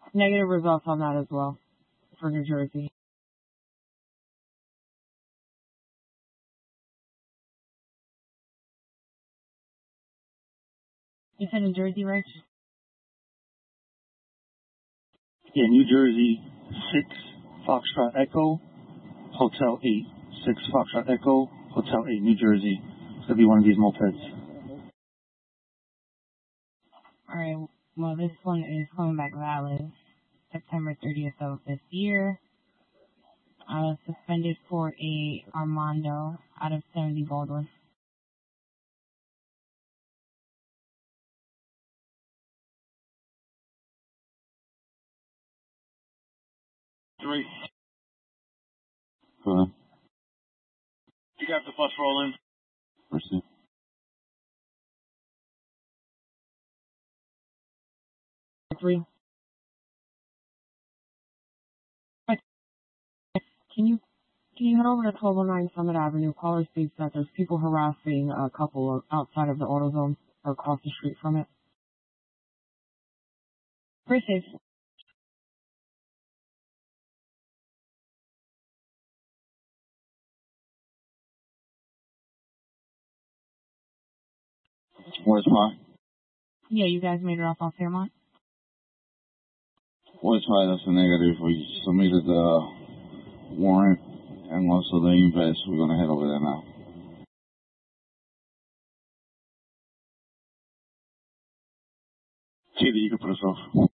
Negative results on that as well for New Jersey. You said New Jersey, Rich? Yeah, New Jersey, 6 Foxtrot Echo, Hotel 8. 6 Foxtrot Echo, Hotel 8, New Jersey. It's going to be one of these mopeds. Alright, well, this one is coming back valid September 30th of this year. I was suspended for a Armando out of 70 Baldwin. 3. Go ahead. You got the bus rolling. Mercy. Three. Can you head over to 1209 Summit Avenue? Caller states that there's people harassing a couple outside of the AutoZone or across the street from it. Very safe. Where's mine? Yeah, you guys made it off Fairmont? Where's mine? That's a negative. We submitted the warrant and also the invest. We're going to head over there now. Katie, you can put us off.